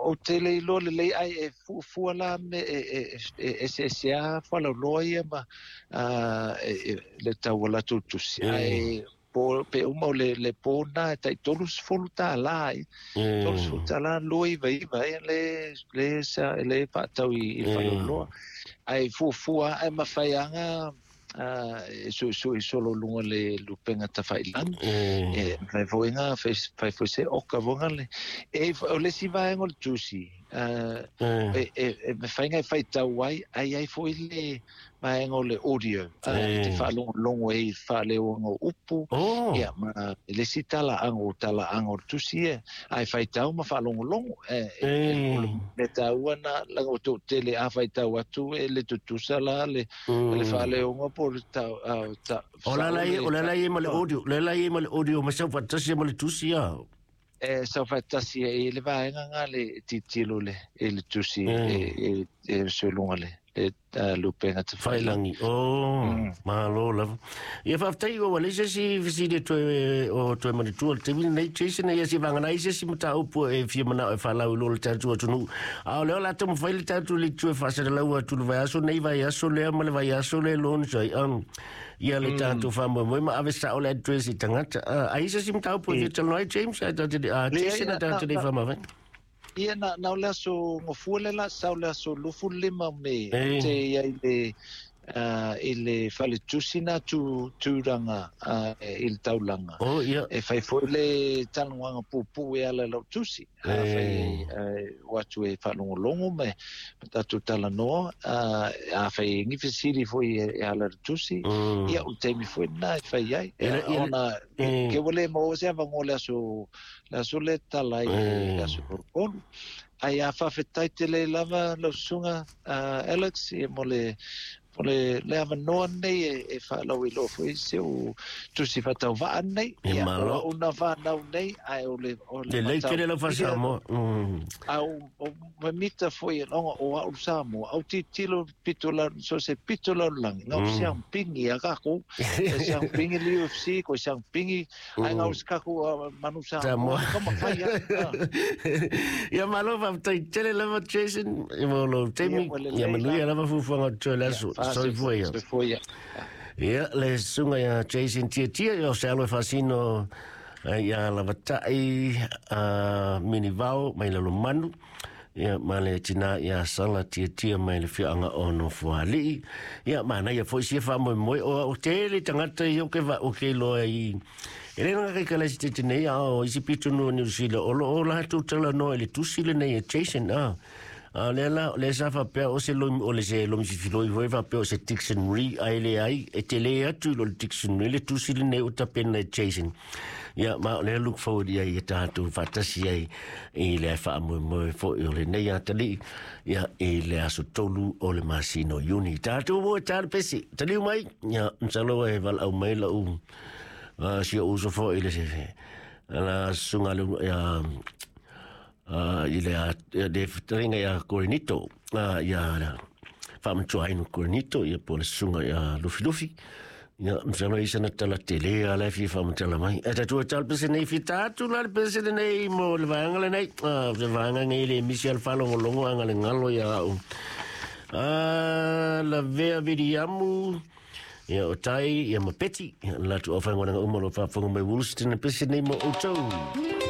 o te le lo le ai e fu la me SSA fa lo loia ma le tawala tutu ai po pe umo le pona tai tolus foluta lai tolus foluta la loi vai le sa le pa tau I fa lo ai fu ai ma faianga solo lunga le lupenga tafailan fai foinga fai se okavonga le o le si vai ngol tusi me fainga fai tawai ai foi le mai ngol le audio te fa long way fa le ngo upu ya ma le si tala ango tusi ai fai tau ma fa long le tau na la to tele a fai tau atu le tutusa la le fa le ngo por ta ola lai ma le audio ma sa fatasi ma le tusi ya sa fatasi le vaenga le titilo le tusi se longa le lupenga te failangi malo la ia faafetai ua le si fesili o toe manitua le tevili nei Jason ia si vagana i se si mataupu e fia manao e falau lo le tatu atunu a o leo latou mafai le tatu le tue faasalalau atunu vai aso nei vai aso lea ma le vai aso le lonu sai ia le tatu famoemoe ma ave sao le atue si tagata a isa si mataupu e fia talanoai James a Jason a tatu nei famavai ia na le so ngofua le la sa le so lufu lima me te ia ile fale tusina turanga il taulanga e fai foi le talanga pupu e ala lo tusi fai watu e fa longo me tatu talano a fai ngi fesiri foi e ala tusi ia o temi foi na fai ai ona ke vole mo se avangole so le talai so por ai a fa fetai te le lava lo sunga Alex e mole le ava noa nei e whaalau I lo foi se o tusi whatau waa nei ia una whanau nei ai o le lei kere la whasa mo o mamita foi longa o au Samoa au titilo pitola so se pitola langi ngau siang pingi a kako siang pingi li UFC ko siang pingi ai ngau skaku manu Samoa kama kaya ia malo va tai tele lava Jason e lo temi ia manuia lava fufuanga tole so foi ia le sunga ia Jason tia ia se alo fasino ia lava tai mini vau mai lo manu ia male tina ia sala tia mai le fianga ono fuali ia mana ia foi se fa moi o tele tangata io ke va o ke lo ai ele nga ke kala site nei o isi pitu no ni sile o la tu tala no ele tu sile nei Jason le sa fa pe o se lo si filo I va pe o se dictionary ai e tele atu lo dictionary le tu sile nei o tapena Jason ia ma le look forward ia ta tu fatasi ai e le fa mo fo le nei atali ia e le aso tolu o le masino uni ta tu mo ta pesi tali mai ia nsalo e val au mai la si uso fo ile se la sunga lu ile de tringa ya corinito ya fam chuaino corinito ya por sunga ya lufi ya msalo isa na tala tele ala fi fam tala mai eta tu tal pese nei fita tu la pese nei mo le vangale nei le vangale le Michel falo longo angale ngalo ya la vea vidiamu ia o tai ia mapeti la tu ofa ngona umalo fa fonga mai wulstin pese nei mo o tau